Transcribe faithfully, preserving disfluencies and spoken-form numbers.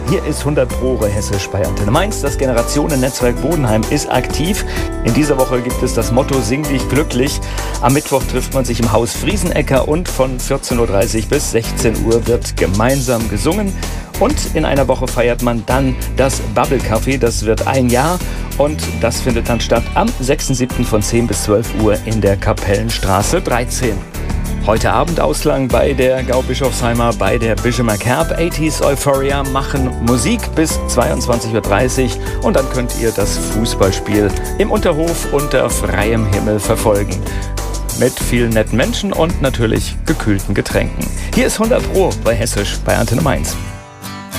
Hier ist hundert Pro Hessisch bei Antenne Mainz. Das Generationennetzwerk Bodenheim ist aktiv. In dieser Woche gibt es das Motto Sing dich glücklich. Am Mittwoch trifft man sich im Haus Friesenecker und von vierzehn Uhr dreißig bis sechzehn Uhr wird gemeinsam gesungen. Und in einer Woche feiert man dann das Bubble Café. Das wird ein Jahr und das findet dann statt am sechsten siebten von zehn bis zwölf Uhr in der Kapellenstraße dreizehn. Heute Abend Ausklang bei der Gaubischofsheimer, bei der Bischemer Kerb. achtziger Euphoria machen Musik bis zweiundzwanzig Uhr dreißig und dann könnt ihr das Fußballspiel im Unterhof unter freiem Himmel verfolgen. Mit vielen netten Menschen und natürlich gekühlten Getränken. Hier ist hundert Pro bei Hessisch bei Antenne Mainz.